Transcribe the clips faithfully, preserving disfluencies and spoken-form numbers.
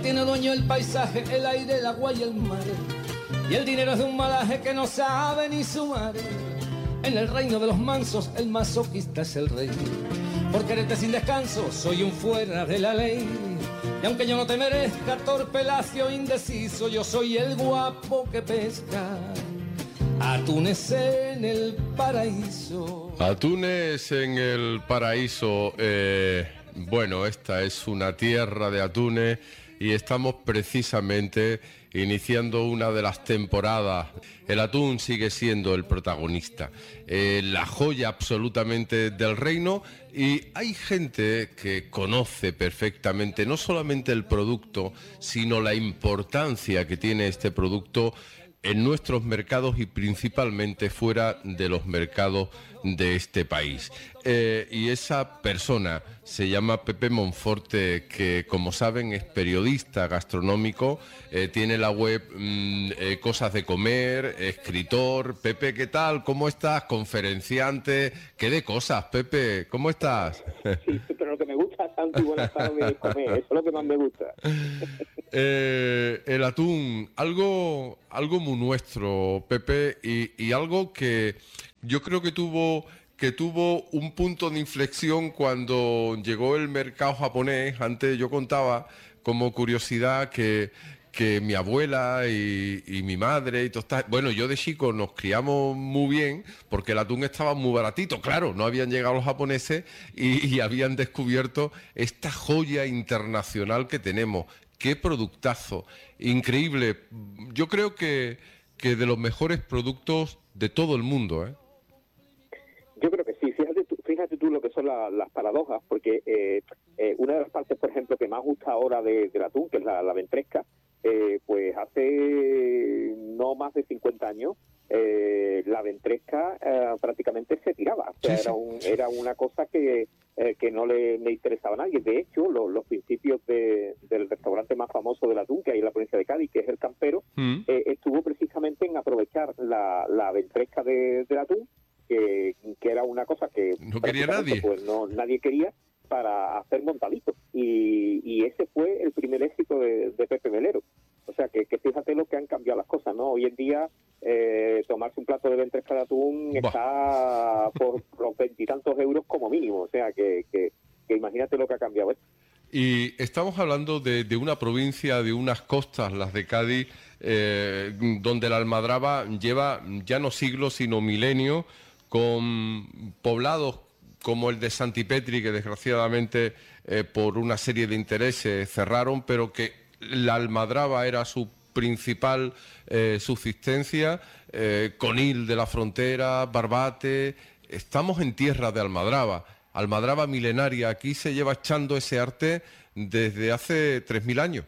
tiene dueño el paisaje, el aire, el agua y el mar. Y el dinero es de un malaje que no sabe ni sumar. En el reino de los mansos, el masoquista es el rey. Por quererte sin descanso, soy un fuera de la ley. Y aunque yo no te merezca, torpe, lacio, indeciso, yo soy el guapo que pesca atunes en el paraíso. Atunes en el paraíso. Eh, bueno, esta es una tierra de atunes y estamos precisamente iniciando una de las temporadas. El atún sigue siendo el protagonista, eh, la joya absolutamente del reino, y hay gente que conoce perfectamente no solamente el producto, sino la importancia que tiene este producto en nuestros mercados y principalmente fuera de los mercados de este país. Eh, y esa persona se llama Pepe Monforte, que como saben es periodista gastronómico, eh, tiene la web mmm, eh, Cosas de Comer, escritor. Pepe, ¿qué tal? ¿Cómo estás? Conferenciante. ¿Qué de cosas, Pepe? ¿Cómo estás? Sí, pero lo que me gusta, Santi, buenas tardes, es comer. Eso es lo que más me gusta. Eh, el atún, algo, algo muy nuestro, Pepe, y, y algo que yo creo que tuvo, que tuvo un punto de inflexión cuando llegó el mercado japonés. Antes yo contaba como curiosidad que, que mi abuela y, y mi madre y todo está, bueno, yo de chico nos criamos muy bien porque el atún estaba muy baratito, claro, no habían llegado los japoneses y, y habían descubierto esta joya internacional que tenemos. Qué productazo, increíble. Yo creo que, que de los mejores productos de todo el mundo, ¿eh? Yo creo que sí. Fíjate tú, fíjate tú lo que son la, las paradojas, porque eh, eh, una de las partes, por ejemplo, que más gusta ahora de, del atún, que es la, la ventresca, eh, pues hace no más de cincuenta años, eh, la ventresca eh, prácticamente se tiraba. O sea, Sí, sí. era, un, era una cosa que, eh, que no le, le interesaba a nadie. De hecho, lo, los principios de, del restaurante más famoso del atún que hay en la provincia de Cádiz, que es el Campero, Mm. eh, estuvo precisamente en aprovechar la, la ventresca de, del atún, que, que era una cosa que No quería prácticamente, nadie. pues no nadie quería, para hacer montaditos. Y, y ese fue el primer éxito de, de Pepe Melero. O sea, que, que fíjate lo que han cambiado las cosas, ¿no? Hoy en día, eh, tomarse un plato de ventresca de atún Bah. está por los veintitantos euros como mínimo. O sea, que, que, que imagínate lo que ha cambiado esto. Y estamos hablando de, de una provincia, de unas costas, las de Cádiz, eh, donde la almadraba lleva ya no siglos, sino milenios, con poblados como el de Santipetri, que desgraciadamente eh, por una serie de intereses cerraron, pero que la almadraba era su principal eh, subsistencia, eh, Conil de la Frontera, Barbate. Estamos en tierra de almadraba, almadraba milenaria. Aquí se lleva echando ese arte desde hace tres mil años.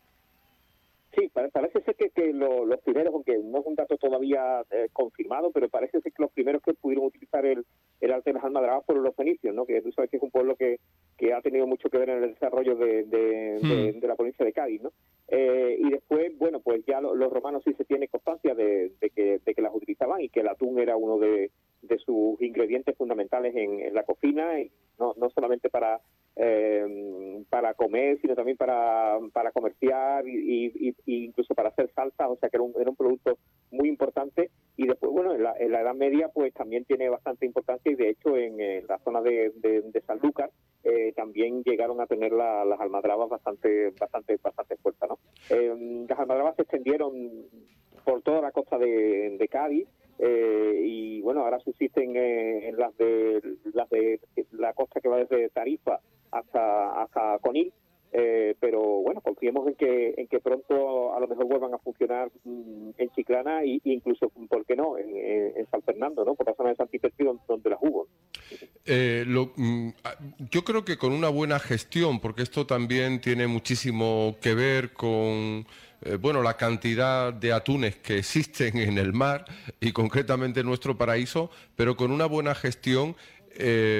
Sí, parece ser que, que lo, los primeros, aunque no es un dato todavía eh, confirmado, pero parece ser que los primeros que pudieron utilizar el, el arte de las almadrabas fueron los fenicios, ¿no? Que tú sabes que es un pueblo que, que ha tenido mucho que ver en el desarrollo de, de, Hmm. de, de la provincia de Cádiz, ¿no? Eh, y después, bueno, pues ya lo, los romanos sí se tiene constancia de, de, que, de que las utilizaban y que el atún era uno de, de sus ingredientes fundamentales en, en la cocina, y no, no solamente para... Eh, para comer, sino también para, para comerciar y, y, y incluso para hacer salsas. O sea que era un, era un producto muy importante. Y después, bueno, en la, en la Edad Media pues también tiene bastante importancia, y de hecho en, en la zona de, de, de Sanlúcar eh, también llegaron a tener la, las almadrabas bastante bastante bastante fuertes, ¿no? Eh, las almadrabas se extendieron por toda la costa de, de Cádiz. Eh, y bueno, ahora subsisten eh, en las de las de la costa que va desde Tarifa hasta hasta Conil, eh, pero bueno, confiemos en que en que pronto a lo mejor vuelvan a funcionar mmm, en Chiclana y, y incluso, ¿por qué no?, en, en San Fernando, ¿no?, por la zona de Santipetri, donde, donde las hubo. Eh, lo, mm, yo creo que con una buena gestión, porque esto también tiene muchísimo que ver con eh, bueno, la cantidad de atunes que existen en el mar y concretamente en nuestro paraíso, pero con una buena gestión eh,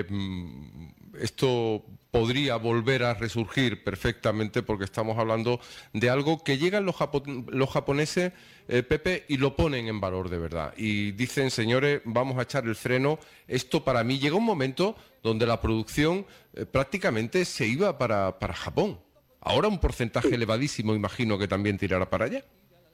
esto podría volver a resurgir perfectamente, porque estamos hablando de algo que llegan los, japo los japoneses, eh, Pepe, y lo ponen en valor de verdad. Y dicen, señores, vamos a echar el freno. Esto para mí llega un momento donde la producción eh, prácticamente se iba para, para Japón. Ahora un porcentaje Sí. elevadísimo, imagino que también tirará para allá.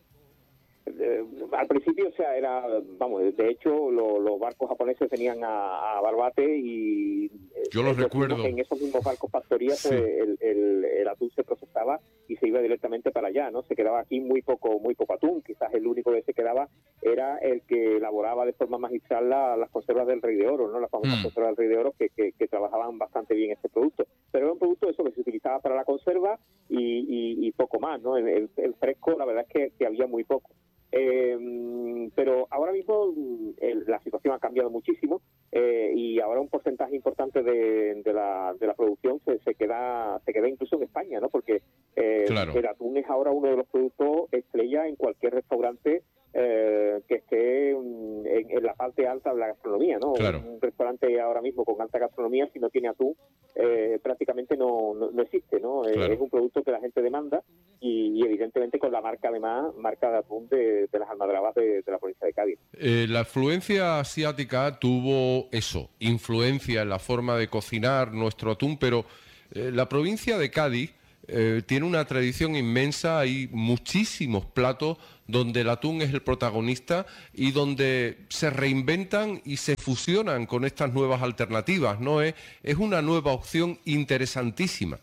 Eh, al principio, o sea, era, vamos, de hecho, lo, los barcos japoneses venían a, a Barbate y eh, Yo lo en, recuerdo. Los, en esos mismos barcos factoría, Sí. pues el, el, el atún se procesaba y se iba directamente para allá, ¿no? Se quedaba aquí muy poco muy poco atún, quizás el único que se quedaba era el que elaboraba de forma magistral la, las conservas del Rey de Oro, ¿no? Las famosas Mm. conservas del Rey de Oro que, que, que trabajaban bastante bien este producto. Pero era un producto eso que se utilizaba para la conserva y, y, y poco más, ¿no? El, el, el fresco, la verdad es que, que había muy poco. Eh, pero ahora mismo el, la situación ha cambiado muchísimo eh, y ahora un porcentaje importante de, de, la, de la producción se, se queda se queda incluso en España, ¿no? Porque eh, Claro. el atún es ahora uno de los productos estrella en cualquier restaurante eh, que esté en, en la parte alta de la gastronomía, ¿no? Claro. Un restaurante ahora mismo con alta gastronomía, si no tiene atún, eh, prácticamente no, no, no existe, ¿no? Claro. Eh, es un producto que la gente demanda y, y evidentemente con la marca, además, marca de atún de, de las almadrabas de, de la provincia de Cádiz. Eh, la afluencia asiática tuvo eso, influencia en la forma de cocinar nuestro atún, pero eh, la provincia de Cádiz eh, tiene una tradición inmensa, hay muchísimos platos donde el atún es el protagonista y donde se reinventan y se fusionan con estas nuevas alternativas, ¿no? Es, es una nueva opción interesantísima.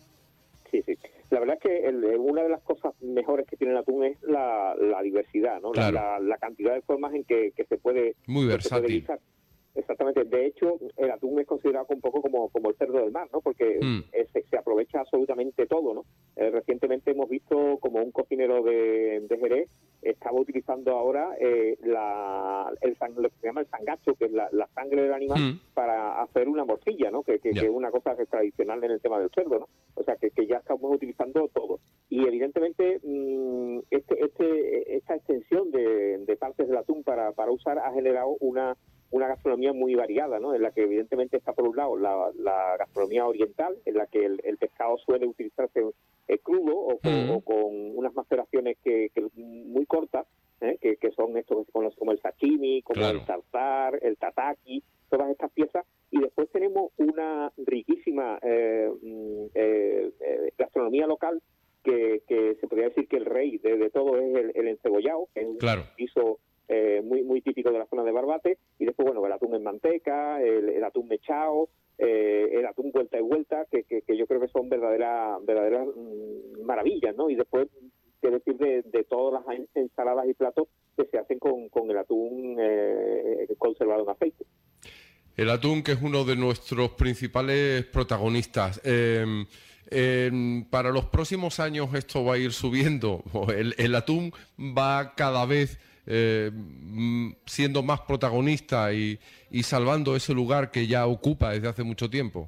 Sí, sí. La verdad es que el, una de las cosas mejores que tiene el atún es la, la diversidad, ¿no? Claro. La, la, la cantidad de formas en que, que se puede, Muy que se versátil. puede guisar. Exactamente. De hecho, el atún es considerado un poco como, como el cerdo del mar, ¿no? Porque Mm. eh, se, se aprovecha absolutamente todo, ¿no? Eh, recientemente hemos visto como un cocinero de, de Jerez estaba utilizando ahora eh, la, el, lo que se llama el sangacho, que es la, la sangre del animal, Mm. para hacer una morcilla, ¿no? Que, que, Ya. que es una cosa que es tradicional en el tema del cerdo, ¿no? O sea, que, que ya estamos utilizando todo. Y evidentemente mmm, este, este, esta extensión de, de partes del atún para, para usar ha generado una una gastronomía muy variada, ¿no? En la que evidentemente está por un lado la, la gastronomía oriental, en la que el, el pescado suele utilizarse eh, crudo o con, Mm. o con unas maceraciones que, que muy cortas, ¿eh? que, que son estos que se conocen como el sashimi, como Claro. el tartar, el tataki, todas estas piezas. Y después tenemos una riquísima eh, eh, eh, gastronomía local que, que se podría decir que el rey de, de todo es el, el encebollado, que es un Claro. guiso eh, muy muy típico de la zona de Barbate, y después, bueno, el atún en manteca, el, el atún mechao, eh, el atún vuelta y vuelta, que, que, que yo creo que son verdaderas verdaderas mmm, maravillas, ¿no? Y después, qué decir de, de todas las ensaladas y platos que se hacen con, con el atún eh, conservado en aceite. El atún, que es uno de nuestros principales protagonistas. Eh, eh, para los próximos años esto va a ir subiendo. El, el atún va cada vez eh, siendo más protagonista y, y salvando ese lugar que ya ocupa desde hace mucho tiempo.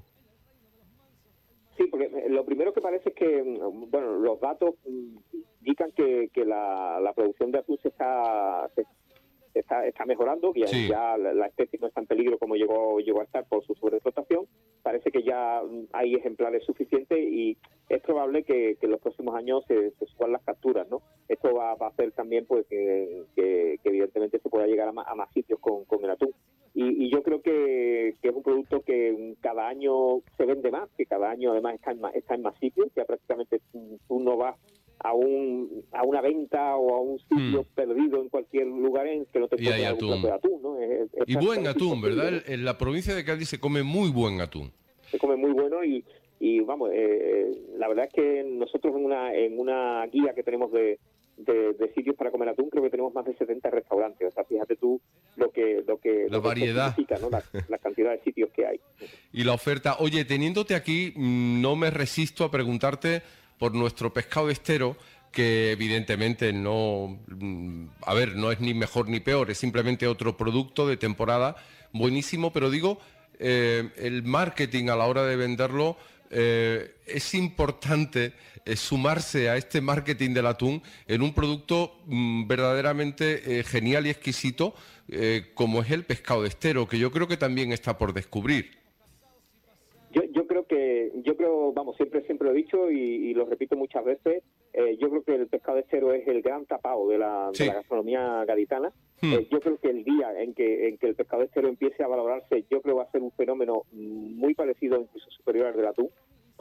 Sí, porque lo primero que parece es que, bueno, los datos indican que, que la, la producción de atún se está... Se, Está, está mejorando, ya, Sí. ya la, la especie no está en peligro como llegó llegó a estar por su sobreexplotación. Parece que ya hay ejemplares suficientes y es probable que, que en los próximos años se, se suban las capturas, ¿no? Esto va, va a hacer también pues que, que, que evidentemente se pueda llegar a más, a más sitios con, con el atún. Y, y yo creo que, que es un producto que cada año se vende más, que cada año además está en más, está en más sitios, ya prácticamente tú no vas a un a una venta o a un sitio Mm. perdido en cualquier lugar en que no te Y hay encuentres algún atún. plato de atún, ¿no? Es- es Y buen prácticamente atún, imposible, ¿verdad? ¿no? En la provincia de Cádiz se come muy buen atún. Se come muy bueno y, y vamos, eh, la verdad es que nosotros en una en una guía que tenemos de, de, de sitios para comer atún, creo que tenemos más de setenta restaurantes. O sea, fíjate tú lo que lo que, La lo que variedad. significa, ¿no? La, la cantidad de sitios que hay. Y la oferta. Oye, teniéndote aquí, mm, no me resisto a preguntarte por nuestro pescado de estero, que evidentemente no, mm, a ver, no es ni mejor ni peor, es simplemente otro producto de temporada buenísimo, pero digo, eh, el marketing a la hora de venderlo, eh, es importante eh, sumarse a este marketing del atún en un producto mm, verdaderamente eh, genial y exquisito, eh, como es el pescado de estero, que yo creo que también está por descubrir. Yo, yo creo que, yo creo, vamos, siempre siempre lo he dicho y, y lo repito muchas veces, eh, yo creo que el pescado de estero es el gran tapao de la, Sí. de la gastronomía gaditana. Hmm. Eh, yo creo que el día en que, en que el pescado de estero empiece a valorarse, yo creo que va a ser un fenómeno muy parecido, incluso superior al del atún,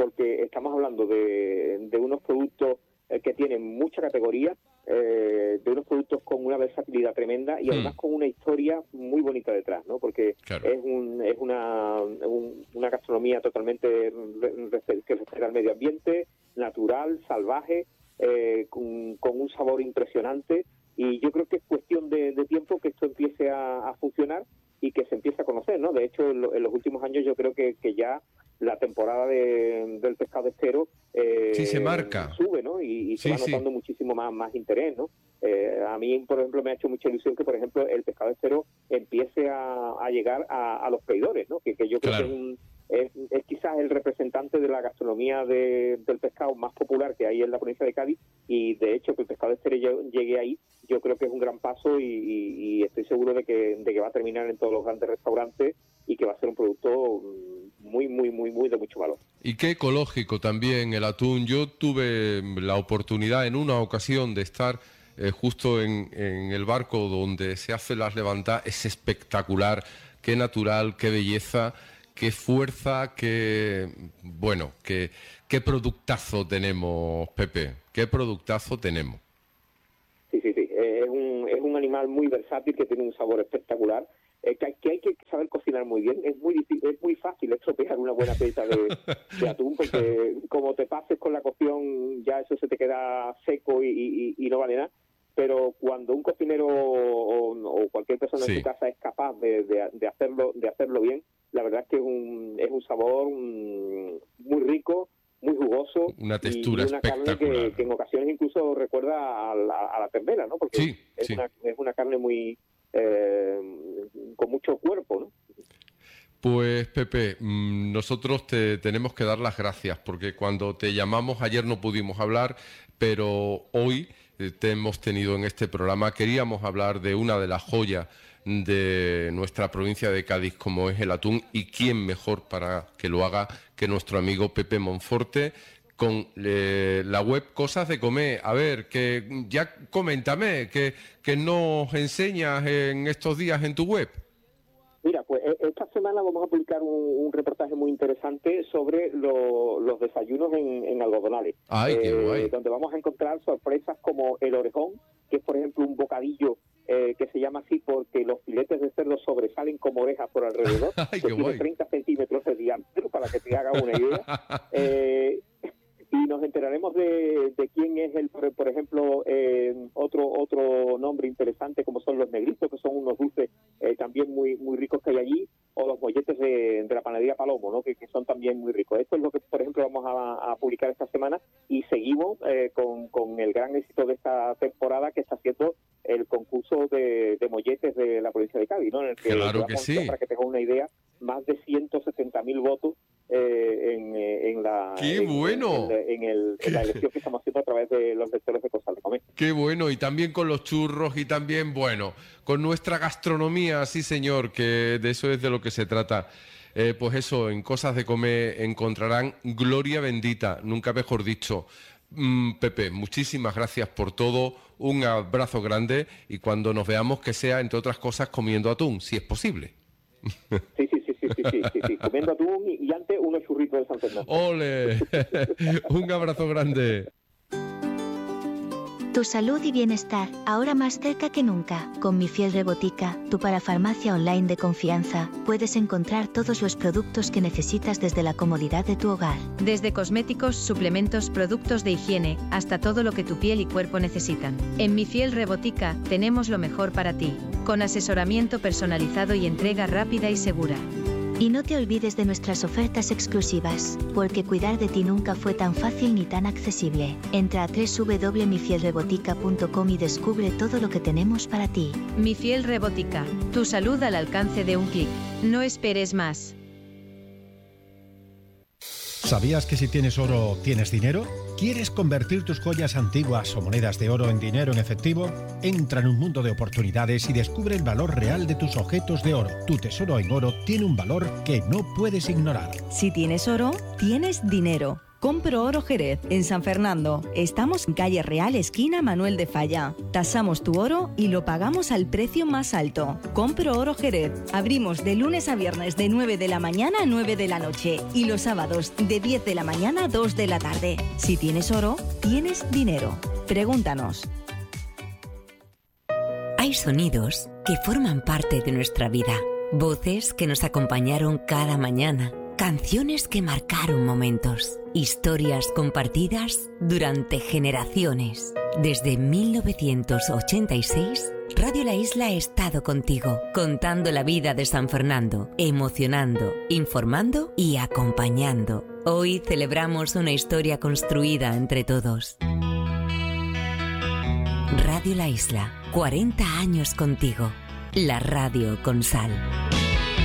porque estamos hablando de, de unos productos eh, que tienen mucha categoría, eh, de unos productos con una versatilidad tremenda y mm. además con una historia muy bonita detrás, ¿no? Porque claro. es un, es una, un, una gastronomía totalmente que respeta el medio ambiente, natural, salvaje, eh, con, con un sabor impresionante, y yo creo que es cuestión de, de tiempo que esto empiece a, a funcionar y que se empiece a conocer, ¿no? De hecho, en, lo, en los últimos años yo creo que, que ya la temporada de, del pescado estero eh, sí, se marca. sube, ¿no? Y, y se sí, va notando sí. muchísimo más, más interés, ¿no? Eh, a mí, por ejemplo, me ha hecho mucha ilusión que, por ejemplo, el pescado estero empiece a, a llegar a, a los freidores, ¿no? Que, que yo creo claro. que es, un, es, es quizás el representante de la gastronomía de, del pescado más popular que hay en la provincia de Cádiz, y de hecho que el pescado estero llegue ahí, yo creo que es un gran paso, y, y, y estoy seguro de que, de que va a terminar en todos los grandes restaurantes y que va a ser un producto muy, muy, muy, muy de mucho valor. Y qué ecológico también el atún. Yo tuve la oportunidad en una ocasión de estar eh, justo en, en el barco donde se hacen las levantadas. Es espectacular, qué natural, qué belleza, qué fuerza, qué... Bueno, qué, qué productazo tenemos, Pepe, qué productazo tenemos. Sí, sí, sí, es un, es un animal muy versátil que tiene un sabor espectacular. Eh, que, hay, que hay que saber cocinar muy bien. Es muy difícil, es muy fácil estropear una buena pieza de, de atún, porque como te pases con la cocción ya eso se te queda seco y, y, y no vale nada. Pero cuando un cocinero o, o cualquier persona sí. en su casa es capaz de, de, de hacerlo de hacerlo bien, la verdad es que es un, es un sabor un, muy rico, muy jugoso, una textura y una espectacular, carne que, que en ocasiones incluso recuerda a la, a la ternera, ¿no? Porque sí, es, sí. Una, es una carne muy eh, con mucho cuerpo, ¿no? Pues Pepe, nosotros te tenemos que dar las gracias, porque cuando te llamamos ayer no pudimos hablar, pero hoy te hemos tenido en este programa. Queríamos hablar de una de las joyas de nuestra provincia de Cádiz, como es el atún, y quién mejor para que lo haga que nuestro amigo Pepe Monforte, con eh, la web Cosas de Comer. A ver, que ya coméntame, que, que nos enseñas en estos días en tu web. Mira, pues esta semana vamos a publicar un, un reportaje muy interesante sobre lo, los desayunos en, en algodonales. ¡Ay, qué eh, guay! Donde vamos a encontrar sorpresas como el orejón, que es, por ejemplo, un bocadillo eh, que se llama así porque los filetes de cerdo sobresalen como orejas por alrededor. ¡Ay, que qué tiene guay! treinta centímetros de diámetro, para que te hagas una idea. eh, y nos enteraremos de, de quién es el, por, por ejemplo, eh, otro otro nombre interesante, como son los negritos, que son unos dulces eh, también muy muy ricos que hay allí, o los molletes de, de la panadería Palomo, ¿no? que, que son también muy ricos. Esto es lo que, por ejemplo, vamos a, a publicar esta semana, y seguimos eh, con, con el gran éxito de esta temporada, que está haciendo el concurso de, de molletes de la provincia de Cádiz, ¿no? En el que, claro que sí. Para que tengas una idea, más de ciento setenta mil votos eh, en, en la ¡Qué en, bueno! En, en, el, en la elección que estamos haciendo a través de los lectores de Cosas de Comer. ¡Qué bueno! Y también con los churros, y también, bueno, con nuestra gastronomía, sí señor, que de eso es de lo que se trata. Eh, pues eso, en Cosas de Comer encontrarán gloria bendita, nunca mejor dicho. Mm, Pepe, muchísimas gracias por todo, un abrazo grande, y cuando nos veamos que sea, entre otras cosas, comiendo atún, si es posible. Sí, sí, sí, sí, sí, sí, sí, sí. Comiendo atún y, y antes unos churritos de San Fernando. ¡Ole! Un abrazo grande. Tu salud y bienestar, ahora más cerca que nunca. Con Mi Fiel Rebotica, tu parafarmacia online de confianza, puedes encontrar todos los productos que necesitas desde la comodidad de tu hogar. Desde cosméticos, suplementos, productos de higiene, hasta todo lo que tu piel y cuerpo necesitan. En Mi Fiel Rebotica, tenemos lo mejor para ti, con asesoramiento personalizado y entrega rápida y segura. Y no te olvides de nuestras ofertas exclusivas, porque cuidar de ti nunca fue tan fácil ni tan accesible. Entra a doble u doble u doble u punto mi fiel rebotica punto com y descubre todo lo que tenemos para ti. Mi Fiel Rebotica, tu salud al alcance de un clic. No esperes más. ¿Sabías que si tienes oro, tienes dinero? ¿Quieres convertir tus joyas antiguas o monedas de oro en dinero en efectivo? Entra en un mundo de oportunidades y descubre el valor real de tus objetos de oro. Tu tesoro en oro tiene un valor que no puedes ignorar. Si tienes oro, tienes dinero. Compro Oro Jerez, en San Fernando. Estamos en calle Real, esquina Manuel de Falla. Tasamos tu oro y lo pagamos al precio más alto. Compro Oro Jerez. Abrimos de lunes a viernes de nueve de la mañana a nueve de la noche y los sábados de diez de la mañana a dos de la tarde. Si tienes oro, tienes dinero. Pregúntanos. Hay sonidos que forman parte de nuestra vida. Voces que nos acompañaron cada mañana. Canciones que marcaron momentos. Historias compartidas durante generaciones. Desde mil novecientos ochenta y seis, Radio La Isla ha estado contigo, contando la vida de San Fernando, emocionando, informando y acompañando. Hoy celebramos una historia construida entre todos. Radio La Isla, cuarenta años contigo. La radio con sal.